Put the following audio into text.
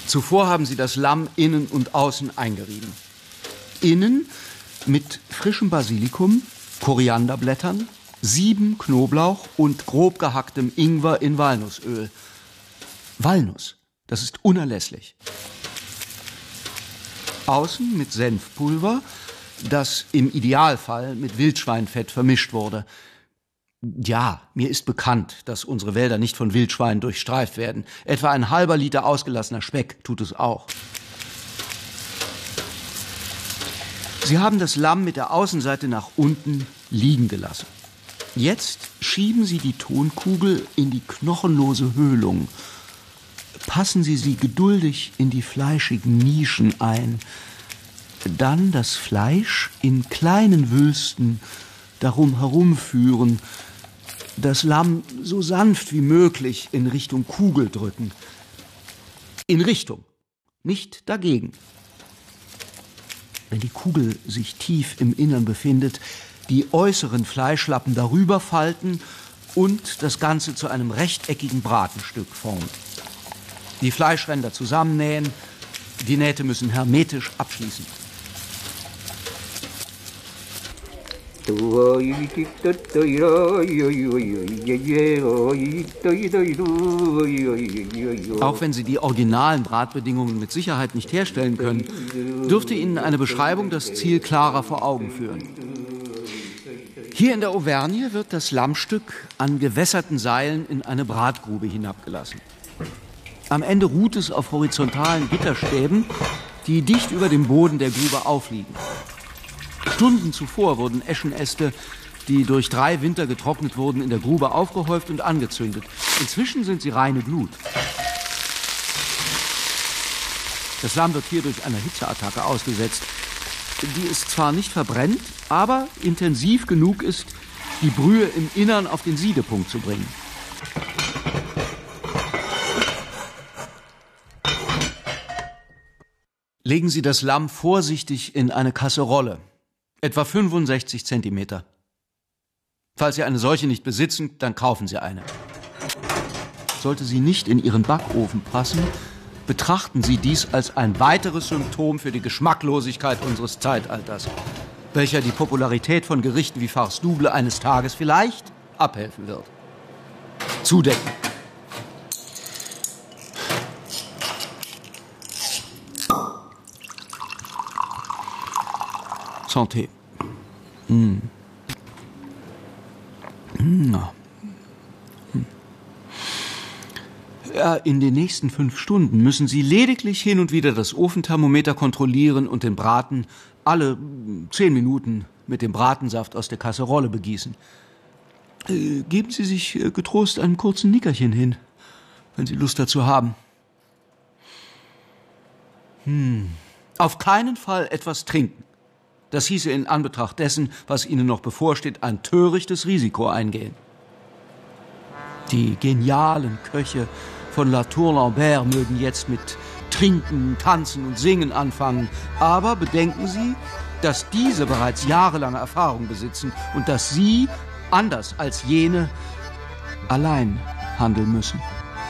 Zuvor haben sie das Lamm innen und außen eingerieben. Innen mit frischem Basilikum, Korianderblättern, Sieben Knoblauch und grob gehacktem Ingwer in Walnussöl. Walnuss, das ist unerlässlich. Außen mit Senfpulver, das im Idealfall mit Wildschweinfett vermischt wurde. Ja, mir ist bekannt, dass unsere Wälder nicht von Wildschweinen durchstreift werden. Etwa ein halber Liter ausgelassener Speck tut es auch. Sie haben das Lamm mit der Außenseite nach unten liegen gelassen. Jetzt schieben Sie die Tonkugel in die knochenlose Höhlung. Passen Sie sie geduldig in die fleischigen Nischen ein. Dann das Fleisch in kleinen Wülsten darum herumführen. Das Lamm so sanft wie möglich in Richtung Kugel drücken. In Richtung, nicht dagegen. Wenn die Kugel sich tief im Innern befindet, die äußeren Fleischlappen darüber falten und das Ganze zu einem rechteckigen Bratenstück formen. Die Fleischränder zusammennähen, die Nähte müssen hermetisch abschließen. Auch wenn Sie die originalen Bratbedingungen mit Sicherheit nicht herstellen können, dürfte Ihnen eine Beschreibung das Ziel klarer vor Augen führen. Hier in der Auvergne wird das Lammstück an gewässerten Seilen in eine Bratgrube hinabgelassen. Am Ende ruht es auf horizontalen Gitterstäben, die dicht über dem Boden der Grube aufliegen. Stunden zuvor wurden Eschenäste, die durch 3 Winter getrocknet wurden, in der Grube aufgehäuft und angezündet. Inzwischen sind sie reine Glut. Das Lamm wird hier durch eine Hitzeattacke ausgesetzt, die es zwar nicht verbrennt, aber intensiv genug ist, die Brühe im Innern auf den Siedepunkt zu bringen. Legen Sie das Lamm vorsichtig in eine Kasserolle, etwa 65 Zentimeter. Falls Sie eine solche nicht besitzen, dann kaufen Sie eine. Sollte sie nicht in Ihren Backofen passen, betrachten Sie dies als ein weiteres Symptom für die Geschmacklosigkeit unseres Zeitalters, welcher die Popularität von Gerichten wie Farce double eines Tages vielleicht abhelfen wird. Zudecken. Santé. Ja, in den nächsten 5 Stunden müssen Sie lediglich hin und wieder das Ofenthermometer kontrollieren und den Braten alle 10 Minuten mit dem Bratensaft aus der Kasserolle begießen. Geben Sie sich getrost einem kurzen Nickerchen hin, wenn Sie Lust dazu haben. Auf keinen Fall etwas trinken. Das hieße in Anbetracht dessen, was Ihnen noch bevorsteht, ein törichtes Risiko eingehen. Die genialen Köche von La Tour Lambert mögen jetzt mit Trinken, Tanzen und Singen anfangen. Aber bedenken Sie, dass diese bereits jahrelange Erfahrung besitzen und dass Sie, anders als jene, allein handeln müssen.